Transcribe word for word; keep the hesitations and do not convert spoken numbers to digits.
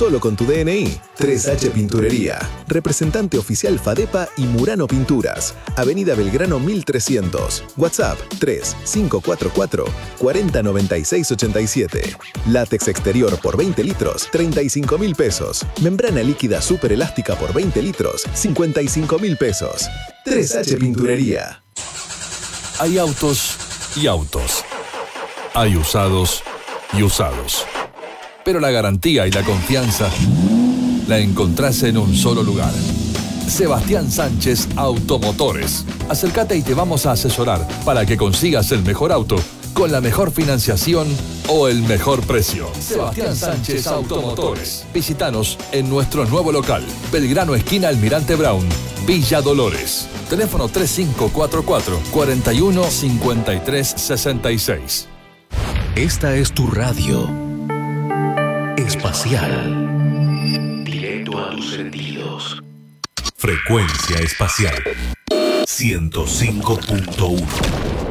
solo con tu D N I. tres H Pinturería, representante oficial Fadepa y Murano Pinturas, Avenida Belgrano mil trescientos, WhatsApp tres cinco cuatro cuatro, cuatro cero nueve seis ocho siete. Látex exterior por veinte litros, treinta y cinco mil pesos. Membrana líquida super elástica por veinte litros, cincuenta y cinco mil pesos. tres H Pinturería. Hay autos y autos. Hay usados y usados. Pero la garantía y la confianza la encontrás en un solo lugar. Sebastián Sánchez Automotores. Acércate y te vamos a asesorar para que consigas el mejor auto con la mejor financiación o el mejor precio. Sebastián Sánchez Automotores. Visítanos en nuestro nuevo local, Belgrano esquina Almirante Brown, Villa Dolores. Teléfono tres cinco cuatro cuatro, cuatro uno cinco tres seis seis. Esta es tu radio espacial. Directo a tus sentidos. Frecuencia espacial ciento cinco punto uno.